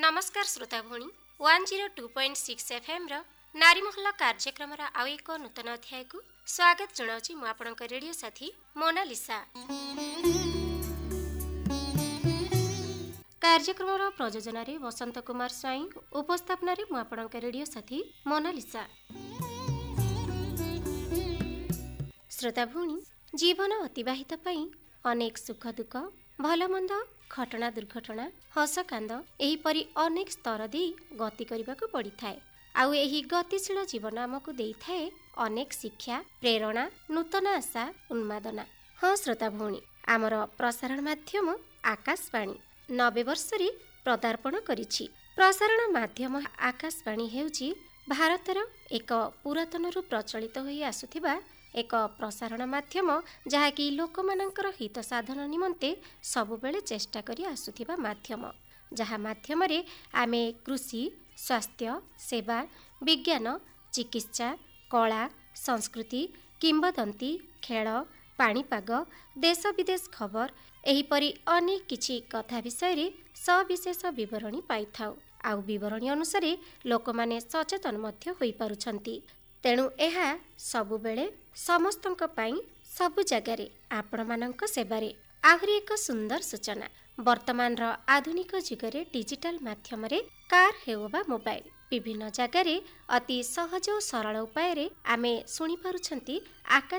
नमस्कार श्रोता भूणी 102.6 एफएम नारी महल कार्यक्रम आउ एक नूतन अध्याय को स्वागत जनाऊँ मु आपणक रेडियो साथी मोनालिसा। कार्यक्रम प्रयोजन वसंत कुमार स्वाई उपस्थापन मु आपणक रेडियो साथी मोनालिसा। श्रोता भूणी जीवन अतिवाहित पई अनेक सुख दुख भल मंद घटना दुर्घटना हस कांद एहीपरि अनेक स्तर दे गति करने पड़ी थाए। आउ एही गतिशील जीवन आमको देई थाए अनेक शिक्षा प्रेरणा नूतन आशा उन्मादना। हाँ श्रोता भौणी आमर प्रसारण माध्यम आकाशवाणी 90 वर्ष पदार्पण करिछि। प्रसारण माध्यम आकाशवाणी हेउछि भारतर एक पुरातन प्रचलित होई आसुथिबा एक प्रसारण माध्यम जहाँकि लोकमानंकर हित साधन निमंते सबुबेले चेष्टा करी आसुथिबा माध्यम, जहाँ माध्यम रे आमे कृषि स्वास्थ्य सेवा विज्ञान चिकित्सा कला संस्कृति किंबदंती खेल पाणीपाग देश विदेश खबर एहीपरि अनेक किछि कथा विषय रे सविशेष विवरणी पाई थाउ। आउ विवरणी अनुसार लोकमाने सचेतन मध्य होई पारुछंती। तेणु एहा सबुबेले समस्तंक पई सबु जगारे आपण मानंक सेवारे। आहुरी एक सुंदर सूचना वर्तमान रो आधुनिक जुगरे डिजिटल माध्यम रे कार हेउबा मोबाइल विभिन्न जगारे अति सहज और सरल उपाय रे आमे सुनी पारुछंती आकाश